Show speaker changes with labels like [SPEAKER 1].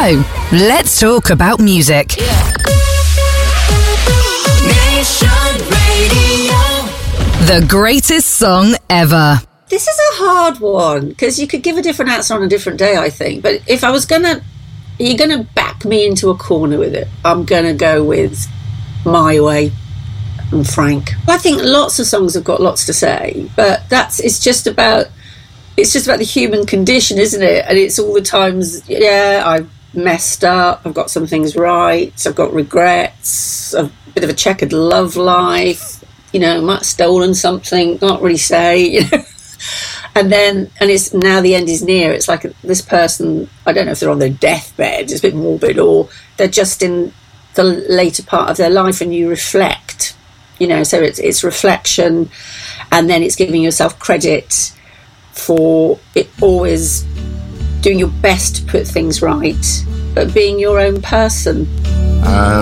[SPEAKER 1] So, let's talk about music.
[SPEAKER 2] Nation Radio.
[SPEAKER 1] The greatest song ever.
[SPEAKER 3] This is a hard one, because you could give a different answer on a different day, I think. But if I was you're going to back me into a corner with it, I'm going to go with My Way and Frank. I think lots of songs have got lots to say, but it's just about the human condition, isn't it? And it's all the times, I've messed up, I've got some things right, I've got regrets, a bit of a checkered love life, I might have stolen something, can't really say, And it's now the end is near. It's like this person, I don't know if they're on their deathbed, it's a bit morbid, or they're just in the later part of their life, and you reflect, so it's reflection, and then it's giving yourself credit for it, always doing your best to put things right, but being your own person.
[SPEAKER 4] I